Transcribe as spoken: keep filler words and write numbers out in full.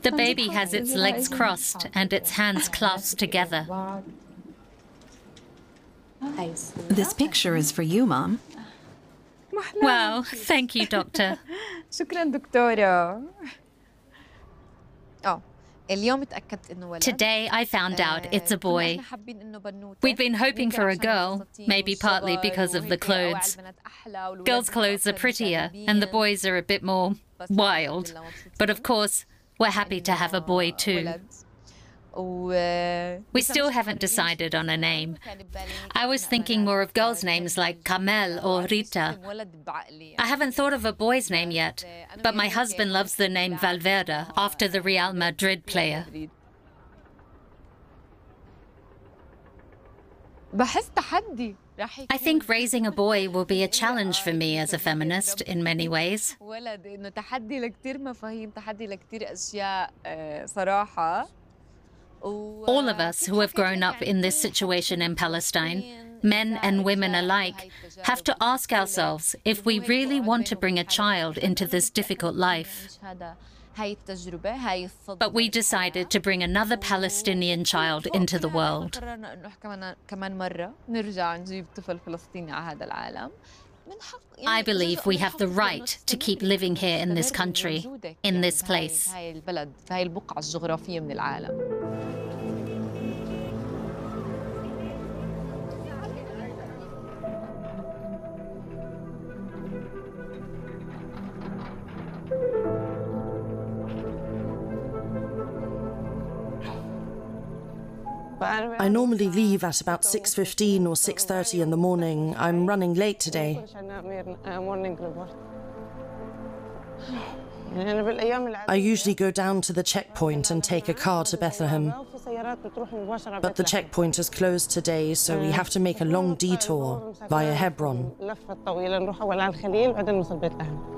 The baby has its legs crossed and its hands clasped together. This picture is for you, Mom. Wow, thank you, Doctor. شكرا دكتورة. Today I found out it's a boy. We'd been hoping for a girl, maybe partly because of the clothes. Girls' clothes are prettier and the boys are a bit more wild. But of course, we're happy to have a boy too. We still haven't decided on a name. I was thinking more of girls' names like Kamel or Rita. I haven't thought of a boy's name yet, but my husband loves the name Valverde after the Real Madrid player. I think raising a boy will be a challenge for me as a feminist in many ways. All of us who have grown up in this situation in Palestine, men and women alike, have to ask ourselves if we really want to bring a child into this difficult life. But we decided to bring another Palestinian child into the world. I believe we have the right to keep living here in this country, in this place. I normally leave at about six fifteen or six thirty in the morning. I'm running late today. I usually go down to the checkpoint and take a car to Bethlehem. But the checkpoint is closed today, so we have to make a long detour via Hebron.